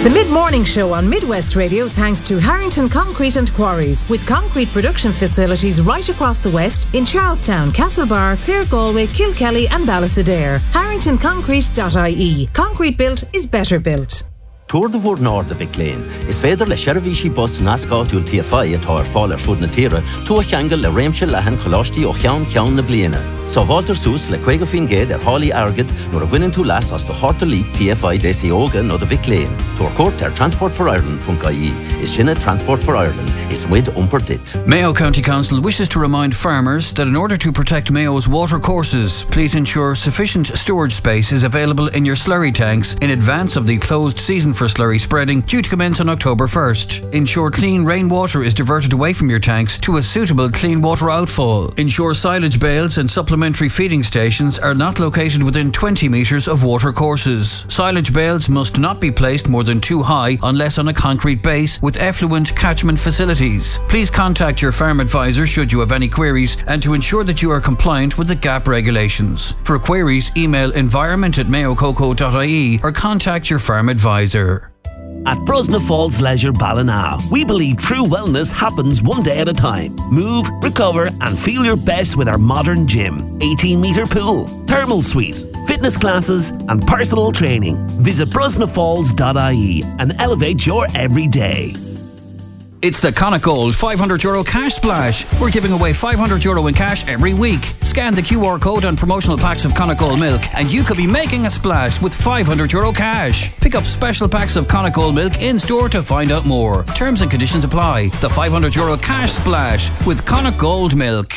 The mid-morning show on Midwest Radio thanks to Harrington Concrete and Quarries, with concrete production facilities right across the West in Charlestown, Castlebar, Clare Galway, Kilkelly and Ballastadair. HarringtonConcrete.ie. Concrete built is better built. Tour de Vour Nord of Viclane is féidir le Sheravishi bus nascáitiúil TFI atá fáil fud na tíre tú a cheangal le réimse lehan choláistí ó cheann na bliana. Sa bháiltar sús le 50 géad hálaí agad nuair a bhaineann tú leas as do Harta Leap TFI désa óga nó de Viclane. Tuair cuairt transportforireland.ie. Is sinna Transport for Ireland is muid umpar dit. Mayo County Council wishes to remind farmers that in order to protect Mayo's water courses, please ensure sufficient storage space is available in your slurry tanks in advance of the closed season for slurry spreading due to commence on October 1st. Ensure clean rainwater is diverted away from your tanks to a suitable clean water outfall. Ensure silage bales and supplementary feeding stations are not located within 20 metres of water courses. Silage bales must not be placed more than 2 high unless on a concrete base with effluent catchment facilities. Please contact your farm advisor should you have any queries and to ensure that you are compliant with the GAP regulations. For queries, email environment@mayococo.ie or contact your farm advisor. At Brosna Falls Leisure Ballina, we believe true wellness happens one day at a time. Move, recover and feel your best with our modern gym, 18-metre pool, thermal suite, fitness classes and personal training. Visit brosnafalls.ie and elevate your everyday. It's the Connacht Gold €500 cash splash. We're giving away €500 in cash every week. Scan the QR code on promotional packs of Connacht Gold milk and you could be making a splash with €500 cash. Pick up special packs of Connacht Gold milk in store to find out more. Terms and conditions apply. The €500 cash splash with Connacht Gold milk.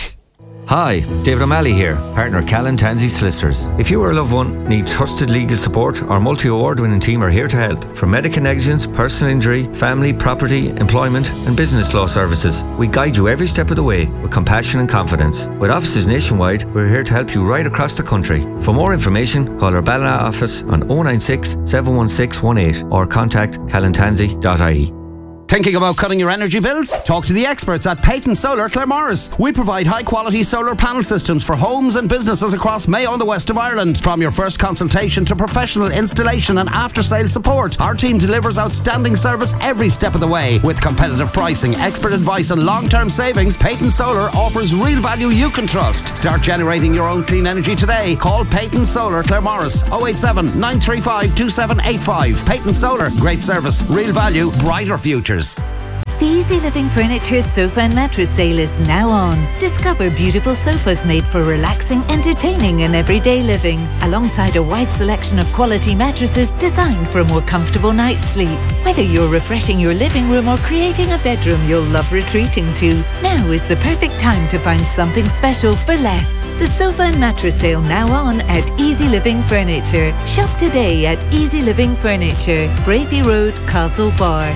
Hi, David O'Malley here, partner Callan Tansey Solicitors. If you or a loved one need trusted legal support, our multi-award-winning team are here to help. From medical negligence, personal injury, family, property, employment and business law services, we guide you every step of the way with compassion and confidence. With offices nationwide, we're here to help you right across the country. For more information, call our Ballina office on 096 716 18 or contact callantansey.ie. Thinking about cutting your energy bills? Talk to the experts at Peyton Solar Claremorris. We provide high-quality solar panel systems for homes and businesses across Mayo and the west of Ireland. From your first consultation to professional installation and after-sales support, our team delivers outstanding service every step of the way. With competitive pricing, expert advice and long-term savings, Peyton Solar offers real value you can trust. Start generating your own clean energy today. Call Peyton Solar Claremorris 087 935 2785. Peyton Solar, great service, real value, brighter futures. The Easy Living Furniture Sofa and Mattress Sale is now on. Discover beautiful sofas made for relaxing, entertaining and everyday living, alongside a wide selection of quality mattresses designed for a more comfortable night's sleep. Whether you're refreshing your living room or creating a bedroom you'll love retreating to, now is the perfect time to find something special for less. The Sofa and Mattress Sale now on at Easy Living Furniture. Shop today at Easy Living Furniture, Bravey Road, Castlebar.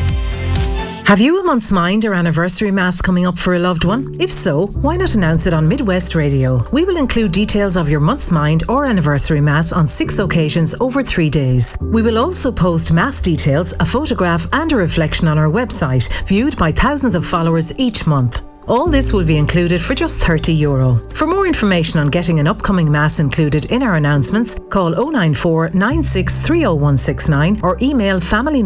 Have you a month's mind or anniversary mass coming up for a loved one? If so, why not announce it on Midwest Radio? We will include details of your month's mind or anniversary mass on 6 occasions over 3 days. We will also post mass details, a photograph and a reflection on our website, viewed by thousands of followers each month. All this will be included for just €30. For more information on getting an upcoming mass included in our announcements, call 094 96 30169 or email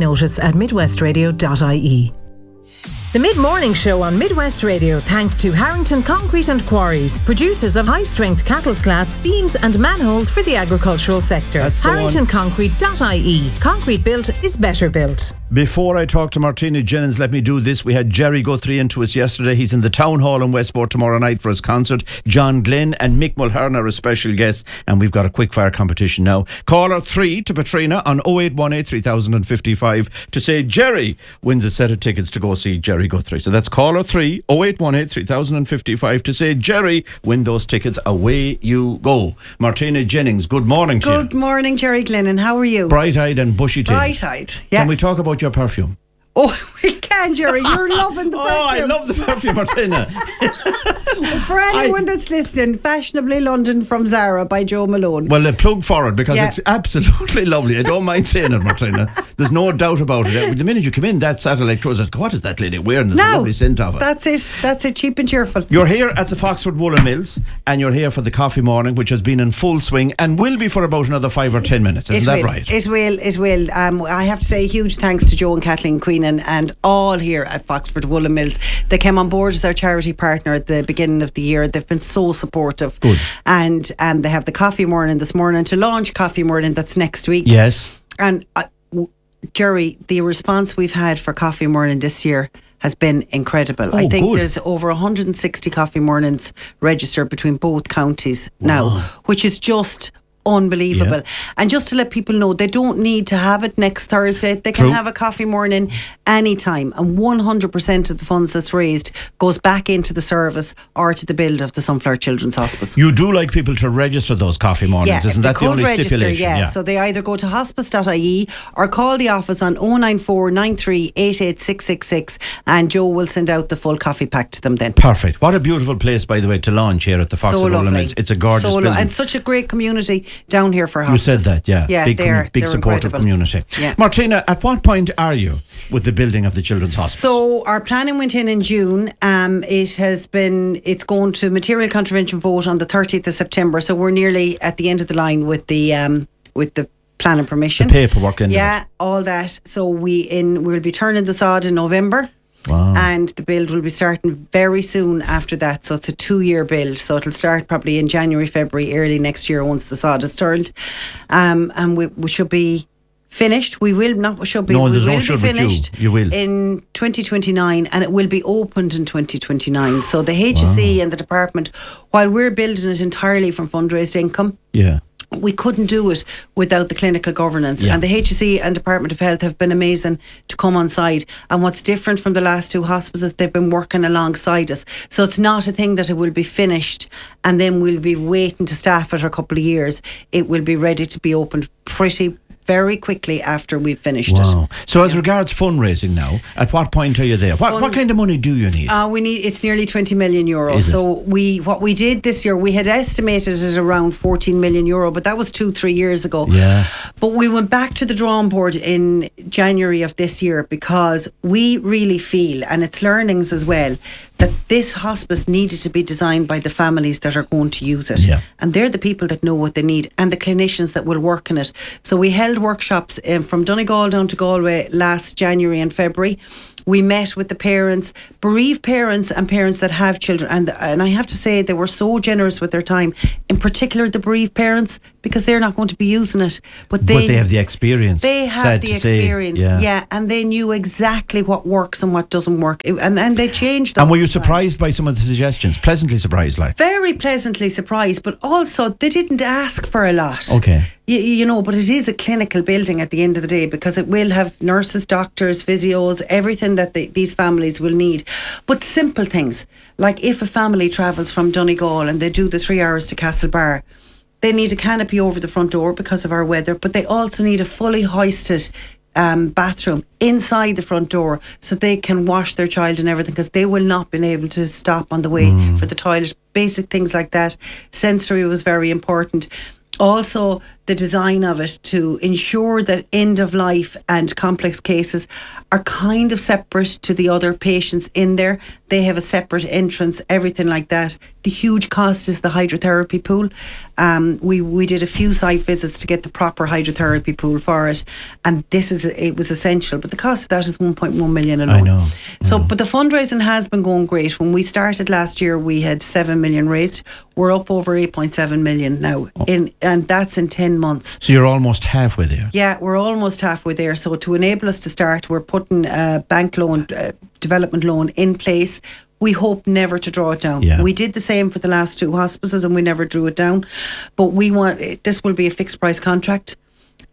familynotice@midwestradio.ie. The mid-morning show on Midwest Radio thanks to Harrington Concrete and Quarries, producers of high-strength cattle slats, beams and manholes for the agricultural sector. HarringtonConcrete.ie. Concrete built is better built. Before I talk to Martina Jennings, let me do this. We had Jerry Guthrie into us yesterday. He's in the Town Hall in Westport tomorrow night for his concert. John Glenn and Mick Mulhern are a special guest, and we've got a quick-fire competition now. Caller 3 to Patrina on 0818 3055 to say Jerry wins a set of tickets to go see Jerry Guthrie. So that's caller 3, 0818 3055 to say Jerry, win those tickets. Away you go. Martina Jennings, good morning to you. Good morning, Jerry Glennon. How are you? Bright-eyed and bushy-tailed. Bright-eyed, yeah. Can we talk about your perfume? Oh, we can. can, Jerry. You're loving the perfume. Oh, I love the perfume, Martina. For anyone that's listening, Fashionably London from Zara by Joe Malone. Well, a plug for it because it's absolutely lovely. I don't mind saying it, Martina. There's no doubt about it. The minute you come in, that satellite clothes, what is that lady wearing? There's a lovely scent of it. That's it, cheap and cheerful. You're here at the Foxford Woolen Mills, and you're here for the coffee morning, which has been in full swing and will be for about another 5 or 10 minutes. Isn't that right? It will. I have to say a huge thanks to Joe and Kathleen Queenan and all here at Foxford Woolen Mills. They came on board as our charity partner at the beginning of the year. They've been so supportive. Good. And they have the coffee morning this morning to launch coffee morning that's next week. Yes. And Jerry, the response we've had for coffee morning this year has been incredible. I think there's over 160 coffee mornings registered between both counties now, which is just unbelievable. And just to let people know, they don't need to have it next Thursday. They can have a coffee morning anytime, and 100% of the funds that's raised goes back into the service or to the build of the Sunflower Children's Hospice. You do like people to register those coffee mornings, isn't that the only stipulation? So they either go to hospice.ie or call the office on 094 93 88 666, and Joe will send out the full coffee pack to them then. Perfect. What a beautiful place, by the way, to launch here at the Foxford Woolen Mills. It's a gorgeous building. And such a great community down here for hospice. You said that, yeah. Big supportive community. Yeah. Martina, at what point are you with the building of the Children's Hospice? So our planning went in June. It's going to material contravention vote on the 30th of September. So we're nearly at the end of the line with the planning permission. The paperwork in all that. So we'll be turning the sod in November. Wow. And the build will be starting very soon after that. So it's a 2-year build. So it'll start probably in January, February, early next year once the sod is turned. And we should be finished. We will be finished you will. in 2029, and it will be opened in 2029. So the HSE and the department, while we're building it entirely from fundraised income, we couldn't do it without the clinical governance. And the HSE and Department of Health have been amazing to come on side. And what's different from the last 2 hospices, they've been working alongside us. So it's not a thing that it will be finished and then we'll be waiting to staff it for a couple of years. It will be ready to be opened very quickly after we've finished it. So as regards fundraising now, at what point are you there? What kind of money do you need? It's nearly 20 million euro. So what we did this year, we had estimated it around 14 million euro, but that was 2-3 years ago. But we went back to the drawing board in January of this year because we really feel, and it's learnings as well, that this hospice needed to be designed by the families that are going to use it. And they're the people that know what they need and the clinicians that will work in it. So we held workshops from Donegal down to Galway last January and February. We met with the parents, bereaved parents and parents that have children. And I have to say, they were so generous with their time, in particular the bereaved parents, because they're not going to be using it. But they have the experience. They have the experience, and they knew exactly what works and what doesn't work. And they changed. And were you surprised by some of the suggestions? Pleasantly surprised, like? Very pleasantly surprised, but also they didn't ask for a lot. Okay. You know, but it is a clinical building at the end of the day, because it will have nurses, doctors, physios, everything that these families will need. But simple things, like if a family travels from Donegal and they do the 3 hours to Castlebar, they need a canopy over the front door because of our weather, but they also need a fully hoisted bathroom inside the front door so they can wash their child and everything, because they will not be able to stop on the way for the toilet. Basic things like that. Sensory was very important. Also, the design of it to ensure that end of life and complex cases are kind of separate to the other patients in there. They have a separate entrance, everything like that. The huge cost is the hydrotherapy pool. We did a few site visits to get the proper hydrotherapy pool for it, and it was essential. But the cost of that is 1.1 million alone. I know. So, but the fundraising has been going great. When we started last year, we had 7 million raised. We're up over 8.7 million now, and that's in 10 months. So you're almost halfway there. Yeah, we're almost halfway there. So to enable us to start, we're putting a bank loan, development loan in place. We hope never to draw it down. We did the same for the last 2 hospices and we never drew it down. But this will be a fixed price contract.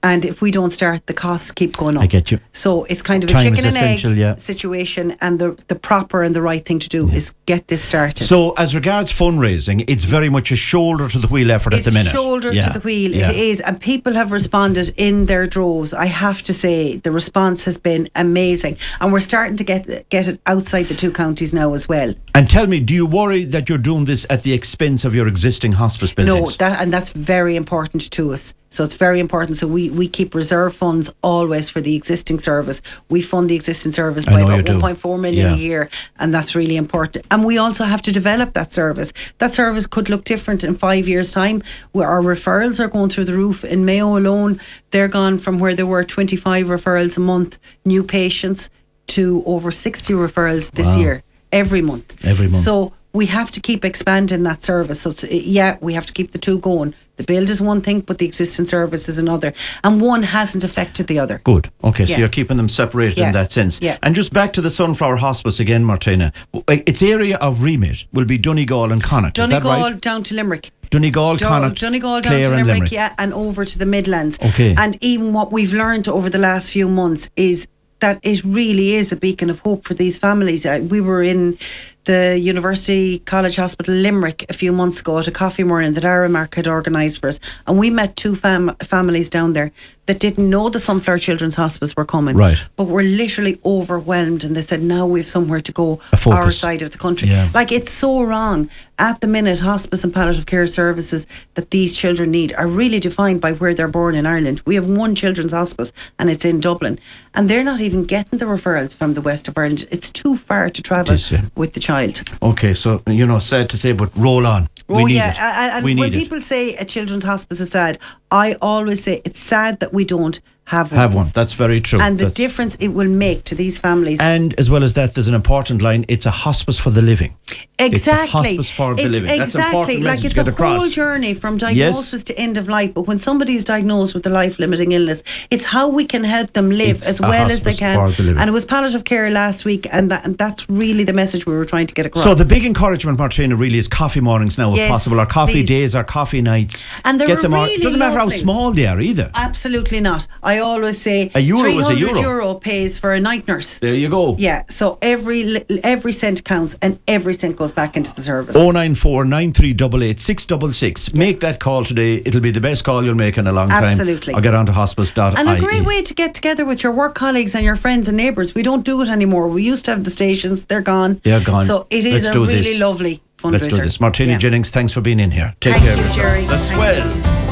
And if we don't start, the costs keep going up. I get you. So it's kind of a Time chicken is and egg essential, yeah. situation, and the proper and the right thing to do is get this started. So as regards fundraising, it's very much a shoulder to the wheel effort at the minute. It's shoulder to the wheel, it is. And people have responded in their droves. I have to say, the response has been amazing. And we're starting to get it outside the 2 counties now as well. And tell me, do you worry that you're doing this at the expense of your existing hospice buildings? No, that's very important to us. So it's very important. So we keep reserve funds always for the existing service. We fund the existing service by about 1.4 million a year, and that's really important. And we also have to develop that service. That service could look different in 5 years' time, where our referrals are going through the roof. In Mayo alone, they're gone from where there were 25 referrals a month, new patients, to over 60 referrals this year, every month. So we have to keep expanding that service. So we have to keep the 2 going. The build is one thing, but the existing service is another. And one hasn't affected the other. Good. Okay, so you're keeping them separated in that sense. Yeah. And just back to the Sunflower Hospice again, Martina. Its area of remit will be Donegal and Connacht. Is that right? Donegal down to Limerick. Donegal, Connacht, Donegal down Clare to and Limerick, and over to the Midlands. Okay. And even what we've learned over the last few months is that it really is a beacon of hope for these families. We were in the University College Hospital Limerick a few months ago at a coffee morning that Aramark had organised for us, and we met 2 families down there that didn't know the Sunflower Children's Hospice were coming, but were literally overwhelmed, and they said, now we've somewhere to go, our side of the country. Like, it's so wrong. At the minute, hospice and palliative care services that these children need are really defined by where they're born in Ireland. We have 1 children's hospice, and it's in Dublin, and they're not even getting the referrals from the west of Ireland. It's too far to travel with the child. Okay, so, sad to say, but roll on. We need it. And when people say a children's hospice is sad, I always say it's sad that we don't have one. That's very true. And the difference it will make to these families. And as well as that, there's an important line. It's a hospice for the living. Exactly. It's a hospice for the living. That's exactly. Like, it's a whole journey from diagnosis to end of life. But when somebody is diagnosed with a life-limiting illness, it's how we can help them live as well as they can. And it was palliative care last week, and that's really the message we were trying to get across. So the big encouragement, Martina, really is coffee mornings now, if possible, or coffee days, or coffee nights. And they're really doesn't matter how small they are either. Absolutely not. I always say a euro is a €300 euro pays for a night nurse. There you go. Yeah, so every cent counts, and every cent goes back into the service. 094 9388 666. Make that call today. It'll be the best call you'll make in a long time. Absolutely. Or get on to hospice.ie. And a great way to get together with your work colleagues and your friends and neighbours. We don't do it anymore. We used to have the stations. They're gone. They're gone. So it is a really lovely fundraiser. Let's do this. Martina Jennings, thanks for being in here. Take care. Thank you, Jerry. That's swell.